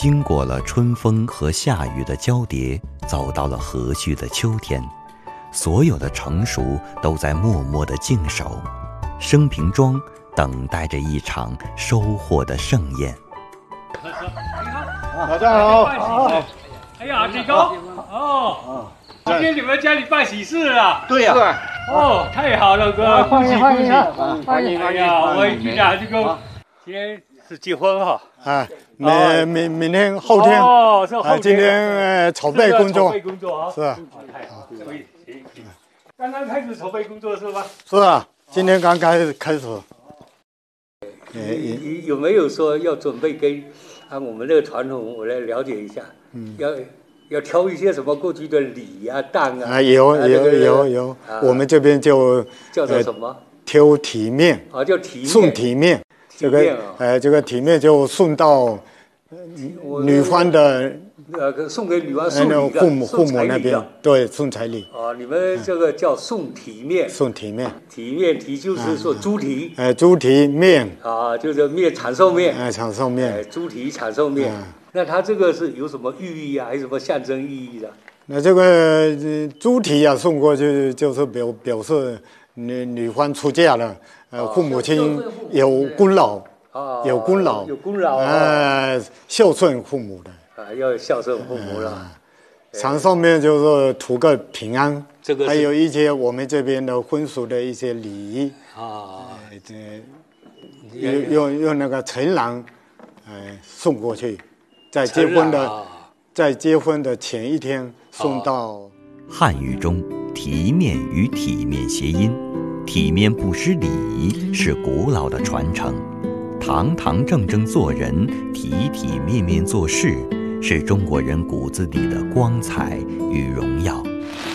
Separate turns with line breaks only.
经过了春风和夏雨的交叠，走到了和煦的秋天，所有的成熟都在默默地静守，生平庄等待着一场收获的盛宴。
大家好，
哎呀，李高，今天你们家里办喜事啊？
对呀，
哦，太好了，哥，恭喜恭喜！
欢迎
哎呀，我一听啊，这个今天是结婚哈。
啊，明天后天
是后天。
今天筹备工作，是啊，
太好，所以刚刚开始筹备工作是吧？
是啊，今天刚开始。
有没有说要准备跟按我们这个传统，我来了解一下，要挑一些什么过去的礼啊、当啊？
有，我们这边就
叫做什么？
挑体面
啊，叫体面，
送体面。这个体面就送到女方的
送给女方送礼的
父母那边，对，送彩礼。
你们这个叫送体面。送体面，体就是说猪蹄。
猪蹄面。
就是面长寿面。
长寿面。
猪蹄长寿面。那它这个是有什么寓意啊？还是什么象征意义的？
那这个猪蹄啊，送过去就是表示女方出嫁了，父母亲有功劳，孝顺父母的，
要孝顺父母了。
长寿面就是图个平安，
这个
还有一些我们这边的婚俗的一些礼仪用那个陈郎，送过去，在结婚的前一天送到。
汉语中，体面与体面谐音，体面不失礼仪是古老的传承，堂堂正正做人，体体面面做事，是中国人骨子里的光彩与荣耀。